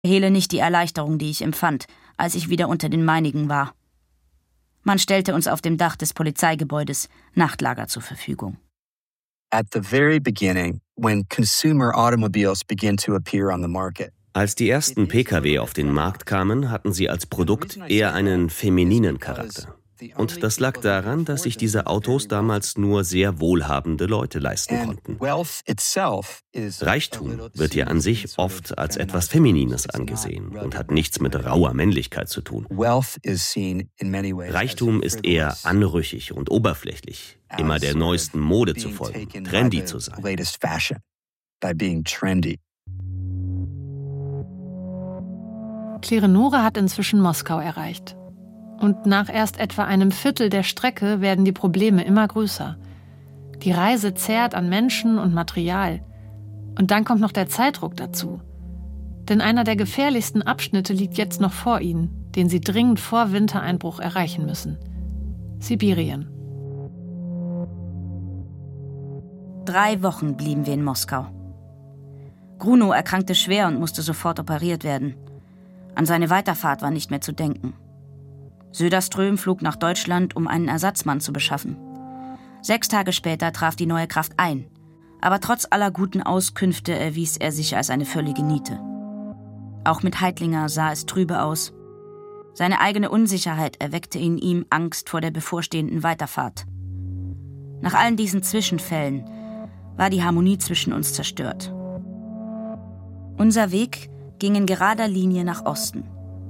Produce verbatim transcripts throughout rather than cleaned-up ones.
Hehle nicht die Erleichterung, die ich empfand, als ich wieder unter den meinigen war. Man stellte uns auf dem Dach des Polizeigebäudes Nachtlager zur Verfügung. At the very beginning, when consumer automobiles began to appear on the market. Als die ersten Pkw auf den Markt kamen, hatten sie als Produkt eher einen femininen Charakter. Und das lag daran, dass sich diese Autos damals nur sehr wohlhabende Leute leisten konnten. Reichtum wird ja an sich oft als etwas Feminines angesehen und hat nichts mit rauer Männlichkeit zu tun. Reichtum ist eher anrüchig und oberflächlich, immer der neuesten Mode zu folgen, trendy zu sein. Klerenore hat inzwischen Moskau erreicht. Und nach erst etwa einem Viertel der Strecke werden die Probleme immer größer. Die Reise zehrt an Menschen und Material. Und dann kommt noch der Zeitdruck dazu. Denn einer der gefährlichsten Abschnitte liegt jetzt noch vor ihnen, den sie dringend vor Wintereinbruch erreichen müssen. Sibirien. Drei Wochen blieben wir in Moskau. Grunow erkrankte schwer und musste sofort operiert werden. An seine Weiterfahrt war nicht mehr zu denken. Söderström flog nach Deutschland, um einen Ersatzmann zu beschaffen. Sechs Tage später traf die neue Kraft ein. Aber trotz aller guten Auskünfte erwies er sich als eine völlige Niete. Auch mit Heitlinger sah es trübe aus. Seine eigene Unsicherheit erweckte in ihm Angst vor der bevorstehenden Weiterfahrt. Nach allen diesen Zwischenfällen war die Harmonie zwischen uns zerstört. Unser Weg ging in gerader Linie nach Osten.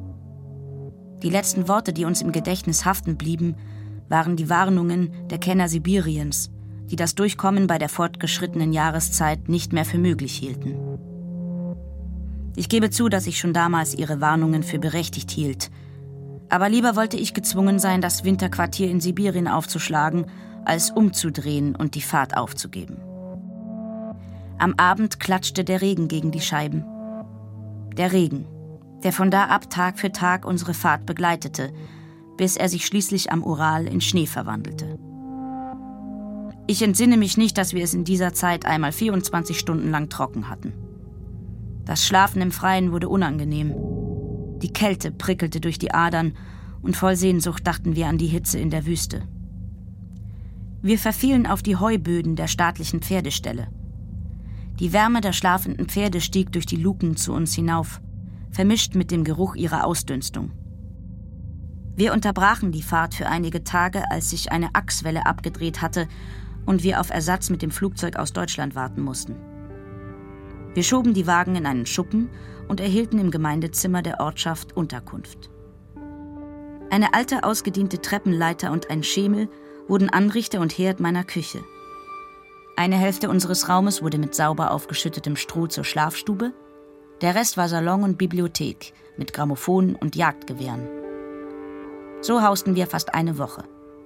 Die letzten Worte, die uns im Gedächtnis haften blieben, waren die Warnungen der Kenner Sibiriens, die das Durchkommen bei der fortgeschrittenen Jahreszeit nicht mehr für möglich hielten. Ich gebe zu, dass ich schon damals ihre Warnungen für berechtigt hielt. Aber lieber wollte ich gezwungen sein, das Winterquartier in Sibirien aufzuschlagen, als umzudrehen und die Fahrt aufzugeben. Am Abend klatschte der Regen gegen die Scheiben. Der Regen, der von da ab Tag für Tag unsere Fahrt begleitete, bis er sich schließlich am Ural in Schnee verwandelte. Ich entsinne mich nicht, dass wir es in dieser Zeit einmal vierundzwanzig Stunden lang trocken hatten. Das Schlafen im Freien wurde unangenehm. Die Kälte prickelte durch die Adern und voll Sehnsucht dachten wir an die Hitze in der Wüste. Wir verfielen auf die Heuböden der staatlichen Pferdestelle. Die Wärme der schlafenden Pferde stieg durch die Luken zu uns hinauf, vermischt mit dem Geruch ihrer Ausdünstung. Wir unterbrachen die Fahrt für einige Tage, als sich eine Achswelle abgedreht hatte und wir auf Ersatz mit dem Flugzeug aus Deutschland warten mussten. Wir schoben die Wagen in einen Schuppen und erhielten im Gemeindezimmer der Ortschaft Unterkunft. Eine alte, ausgediente Treppenleiter und ein Schemel wurden Anrichter und Herd meiner Küche. Eine Hälfte unseres Raumes wurde mit sauber aufgeschüttetem Stroh zur Schlafstube, der Rest war Salon und Bibliothek mit Grammophon und Jagdgewehren. So hausten wir fast eine Woche.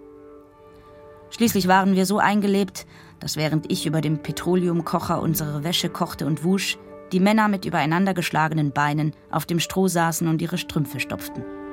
Schließlich waren wir so eingelebt, dass während ich über dem Petroleumkocher unsere Wäsche kochte und wusch, die Männer mit übereinander geschlagenen Beinen auf dem Stroh saßen und ihre Strümpfe stopften.